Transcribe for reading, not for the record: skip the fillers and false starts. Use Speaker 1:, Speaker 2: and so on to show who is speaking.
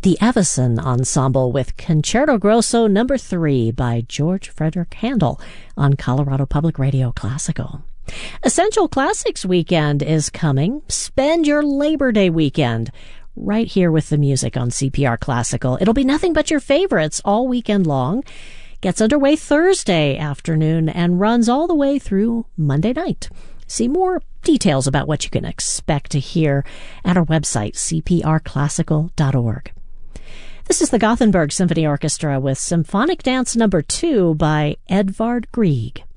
Speaker 1: the Avicen Ensemble with Concerto Grosso No. 3 by George Frederick Handel on Colorado Public Radio Classical. Essential Classics Weekend is coming. Spend your Labor Day weekend right here with the music on CPR Classical. It'll be nothing but your favorites all weekend long. Gets underway Thursday afternoon and runs all the way through Monday night. See more details about what you can expect to hear at our website, cprclassical.org. This is the Gothenburg Symphony Orchestra with Symphonic Dance No. 2 by Edvard Grieg.